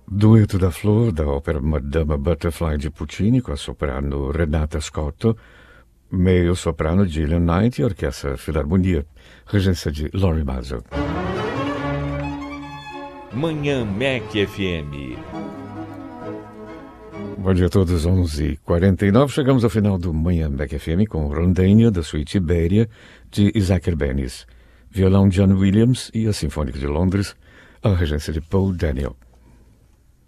Dueto da Flor, da ópera Madama Butterfly de Puccini, com a soprano Renata Scotto, meio-soprano Gillian Knight e Orquestra Filarmonia, regência de Laurie Mazel. Manhã Mac FM. Bom dia a todos, 11h49. Chegamos ao final do Manhã Mac FM com Rondênia, da suíte Ibéria, de Isaac Herbenes, violão John Williams e a Sinfônica de Londres, a regência de Paul Daniel.